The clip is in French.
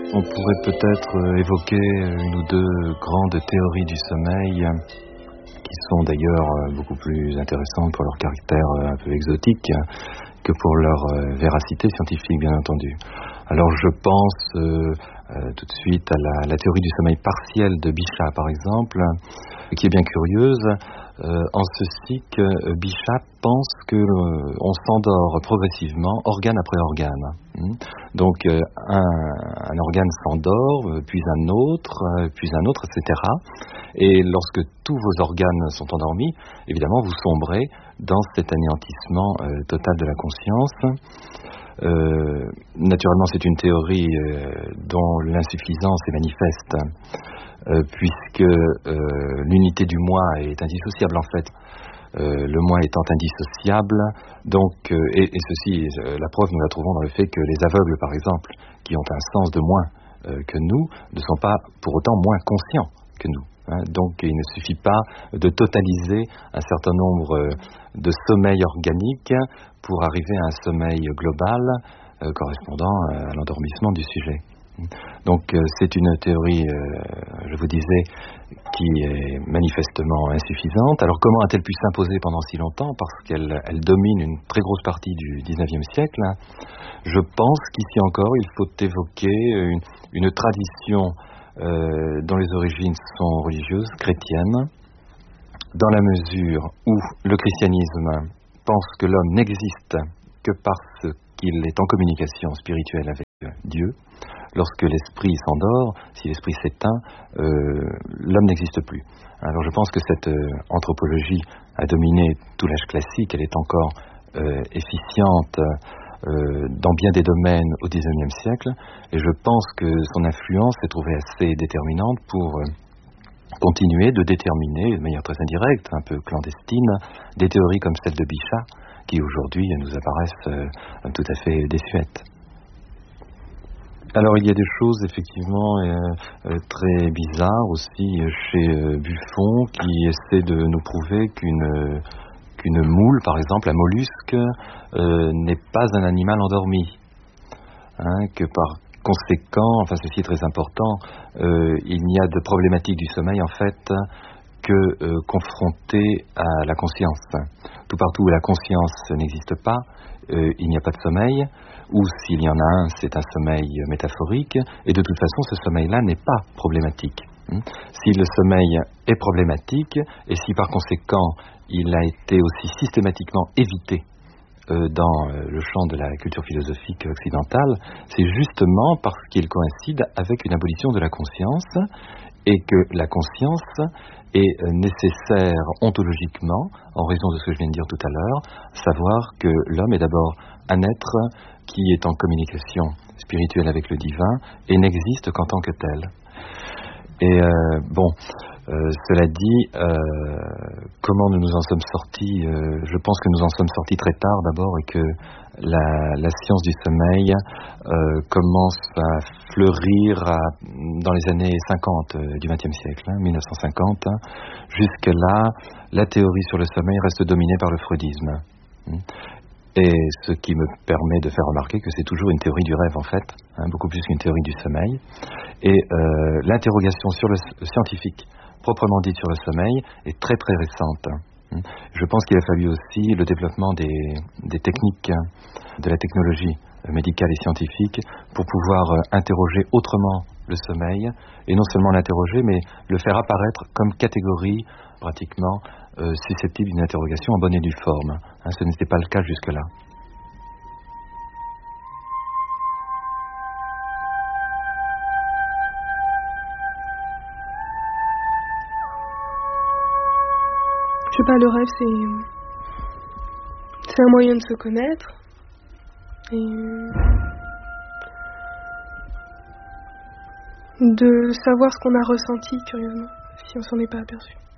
On pourrait peut-être évoquer une ou deux grandes théories du sommeil qui sont d'ailleurs beaucoup plus intéressantes pour leur caractère un peu exotique que pour leur véracité scientifique, bien entendu. Alors je pense tout de suite à la théorie du sommeil partiel de Bichat, par exemple, qui est bien curieuse, en ceci que Bichat pense qu'on s'endort progressivement, organe après organe. Donc un organe s'endort, puis un autre, etc. Et lorsque tous vos organes sont endormis, évidemment, vous sombrez dans cet anéantissement total de la conscience. Naturellement, c'est une théorie dont l'insuffisance est manifeste, puisque l'unité du moi est indissociable en fait. Le moi étant indissociable, donc, et ceci, la preuve nous la trouvons dans le fait que les aveugles, par exemple, qui ont un sens de moins que nous, ne sont pas pour autant moins conscients que nous. Donc il ne suffit pas de totaliser un certain nombre de sommeils organiques pour arriver à un sommeil global correspondant à l'endormissement du sujet. Donc c'est une théorie, je vous disais, qui est manifestement insuffisante. Alors comment a-t-elle pu s'imposer pendant si longtemps? Parce qu'elle domine une très grosse partie du XIXe siècle. Je pense qu'ici encore il faut évoquer une tradition dont les origines sont religieuses, chrétiennes, dans la mesure où le christianisme pense que l'homme n'existe que parce qu'il est en communication spirituelle avec Dieu. Lorsque l'esprit s'endort, si l'esprit s'éteint, l'homme n'existe plus. Alors je pense que cette anthropologie a dominé tout l'âge classique, elle est encore efficiente dans bien des domaines au XIXe siècle, et je pense que son influence s'est trouvée assez déterminante pour continuer de déterminer de manière très indirecte, un peu clandestine, des théories comme celle de Bichat, qui aujourd'hui nous apparaissent tout à fait désuètes. Alors il y a des choses effectivement très bizarres aussi chez Buffon, qui essaie de nous prouver qu'une moule, par exemple, un mollusque, n'est pas un animal endormi. Que par conséquent, enfin ceci est très important, il n'y a de problématique du sommeil en fait que confronté à la conscience. Tout partout où la conscience n'existe pas, il n'y a pas de sommeil, ou s'il y en a un, c'est un sommeil métaphorique, et de toute façon ce sommeil-là n'est pas problématique. Si le sommeil est problématique, et si par conséquent il a été aussi systématiquement évité dans le champ de la culture philosophique occidentale, c'est justement parce qu'il coïncide avec une abolition de la conscience, et que la conscience est nécessaire ontologiquement, en raison de ce que je viens de dire tout à l'heure, savoir que l'homme est d'abord un être qui est en communication spirituelle avec le divin et n'existe qu'en tant que tel. Et cela dit, comment nous nous en sommes sortis, je pense que nous en sommes sortis très tard d'abord, et que la science du sommeil commence à fleurir dans les années 50 du XXe siècle, 1950. Jusque-là, la théorie sur le sommeil reste dominée par le freudisme. Et ce qui me permet de faire remarquer que c'est toujours une théorie du rêve en fait, beaucoup plus qu'une théorie du sommeil. Et l'interrogation sur le scientifique, proprement dite sur le sommeil, est très très récente. Je pense qu'il a fallu aussi le développement des techniques, de la technologie médicale et scientifique pour pouvoir interroger autrement le sommeil, et non seulement l'interroger, mais le faire apparaître comme catégorie pratiquement susceptible d'une interrogation en bonne et due forme. Ce n'était pas le cas jusque-là. Je sais pas, le rêve c'est un moyen de se connaître et de savoir ce qu'on a ressenti curieusement, si on s'en est pas aperçu.